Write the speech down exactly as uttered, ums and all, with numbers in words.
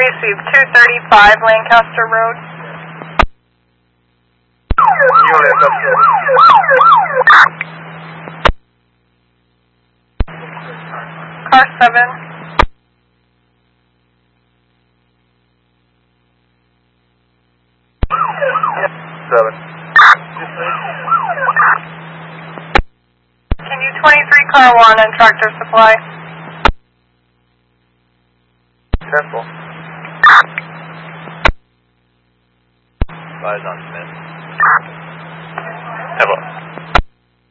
Received two thirty-five Lancaster Road. Car seven. Seven. Can you twenty-three car one and Tractor Supply? Careful. Eyes on Smith. Have a